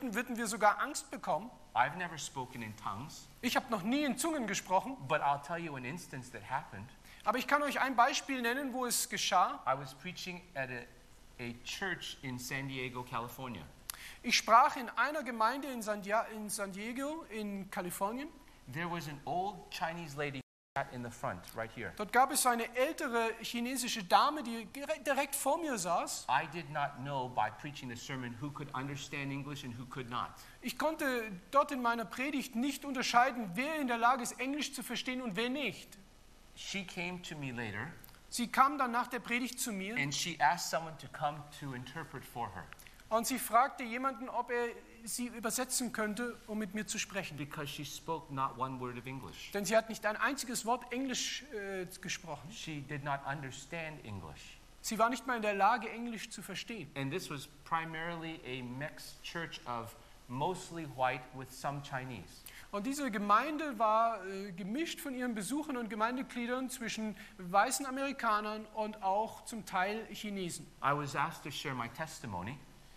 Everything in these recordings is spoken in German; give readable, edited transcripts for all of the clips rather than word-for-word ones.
würden wir sogar Angst bekommen. I've never spoken in tongues, Ich habe noch nie in Zungen gesprochen, but I'll tell you an instance that happened. aber ich kann euch ein Beispiel nennen, wo es geschah. I was preaching at a church in San Diego, California. Ich sprach in einer Gemeinde in San Diego in Kalifornien. There was an old Chinese lady in the front, right here. Dort gab es eine ältere chinesische Dame, die direkt vor mir saß. I did not know by preaching the sermon who could understand English and who could not. Ich konnte dort in meiner Predigt nicht unterscheiden, wer in der Lage ist, Englisch zu verstehen und wer nicht. She came to me later Sie kam dann nach der Predigt zu mir and she asked someone to come to interpret for her und sie fragte jemanden, ob er sie übersetzen könnte, um mit mir zu sprechen. because she spoke not one word of English. Denn sie hat nicht ein einziges Wort Englisch gesprochen. She did not understand English. Sie war nicht mal in der Lage, Englisch zu verstehen. And this was primarily a mixed church of mostly white with some Chinese. Und diese Gemeinde war gemischt von ihren Besuchern und Gemeindegliedern zwischen weißen Amerikanern und auch zum Teil Chinesen. I was asked to share my testimony,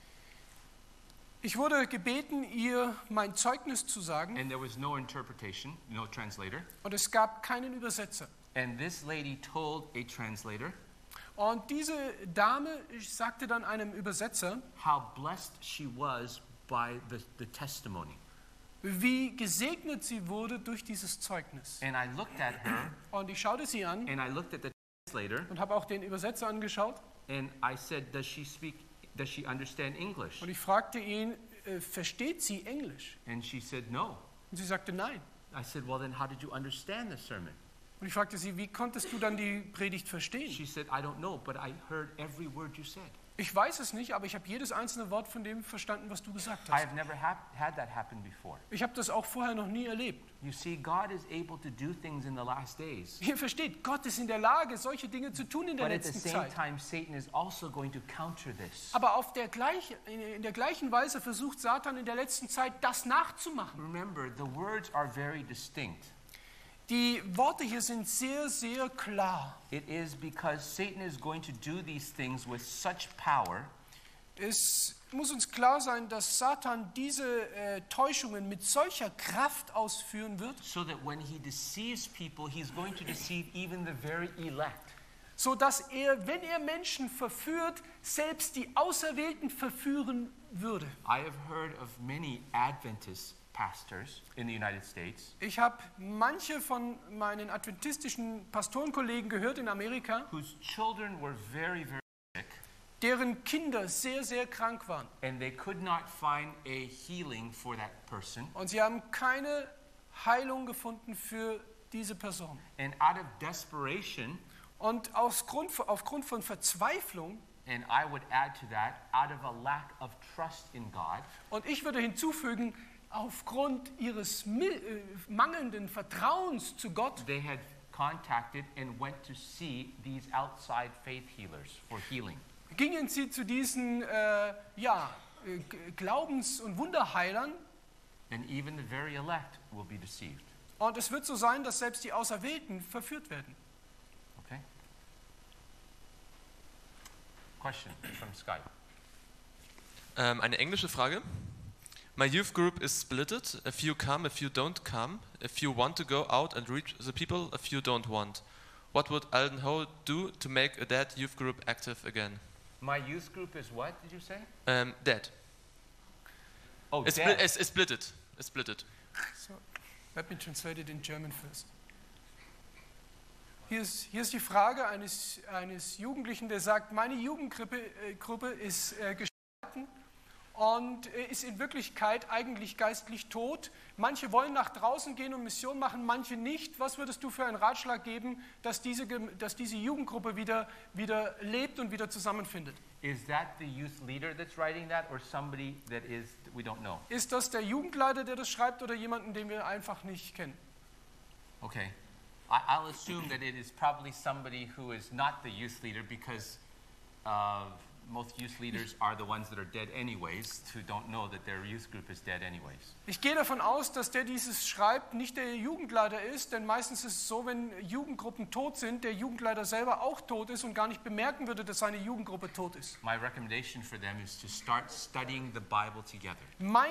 Ich wurde gebeten, ihr mein Zeugnis zu sagen, and there was no interpretation, no translator. und es gab keinen Übersetzer. And this lady told a translator Und diese Dame sagte dann einem Übersetzer, how blessed she was by the testimony. wie gesegnet sie wurde durch dieses Zeugnis. And I looked at her, Und ich schaute sie an and I looked at the translator, und habe auch den Übersetzer angeschaut. and I said, does she understand English? Und ich fragte ihn, versteht sie Englisch? And she said, no. Und sie sagte, nein. I said, well, then how did you understand the sermon? Und ich fragte sie, wie konntest du dann die Predigt verstehen? She said, I don't know, but I heard every word you said. Ich weiß es nicht, aber ich habe jedes einzelne Wort von dem verstanden, was du gesagt I hast. have never had that happen before. Ich habe das auch vorher noch nie erlebt. You see, God is able to do things in the last days. Ihr versteht, Gott ist in der Lage, solche Dinge zu tun in der But at the letzten same Zeit. time, Satan is also going to counter this. Aber in der gleichen Weise versucht Satan in der letzten Zeit, das nachzumachen. Remember, the words are very distinct. Die Worte hier sind sehr, sehr klar. It is because Satan is going to do these things with such power Es muss uns klar sein, dass Satan diese Täuschungen mit solcher Kraft ausführen wird, so that when he deceives people, he's going to deceive even the very elect. so dass er, wenn er Menschen verführt, selbst die Auserwählten verführen würde. I have heard of many Adventist pastors in the United States Ich habe manche von meinen adventistischen Pastorenkollegen gehört in Amerika, whose children were very, very sick, deren Kinder sehr, sehr krank waren. and they could not find a healing for that person. Und sie haben keine Heilung gefunden für diese Person. And out of desperation, Und aufgrund von Verzweiflung, and I would add to that, out of a lack of trust in God, und ich würde hinzufügen, aufgrund ihres mangelnden Vertrauens zu Gott, they had contacted and went to see these outside faith healers for healing. gingen sie zu diesen Glaubens- und Wunderheilern. And even the very elect will be deceived. Und es wird so sein, dass selbst die Auserwählten verführt werden. Okay? Question from Skype. Eine englische Frage. My youth group is splitted. A few come, a few don't come. A few want to go out and reach the people, a few don't want. What would Alden Ho do to make a dead youth group active again? My youth group is what, did you say? Dead. Oh, It's dead. splitted. It's splitted. So, let me translate it in German first. Hier ist die Frage eines Jugendlichen, der sagt, meine Jugendgruppe ist gespalten und ist in Wirklichkeit eigentlich geistlich tot. Manche wollen nach draußen gehen und Mission machen, manche nicht. Was würdest du für einen Ratschlag geben, dass diese Jugendgruppe wieder lebt und wieder zusammenfindet? Is that the youth leader that's writing that, or somebody that we don't know? Ist das der Jugendleiter, der das schreibt, oder jemanden, den wir einfach nicht kennen? Okay. I'll assume that it is probably somebody who is not the youth leader, because most youth leaders are the ones that are dead anyways, who don't know that their youth group is dead anyways. Ich gehe davon aus, dass der dieses schreibt, nicht der Jugendleiter ist, denn meistens ist es so, wenn Jugendgruppen tot sind, der Jugendleiter selber auch tot ist und gar nicht bemerken würde, dass seine Jugendgruppe tot ist. My recommendation for them is to start studying the Bible together. Mein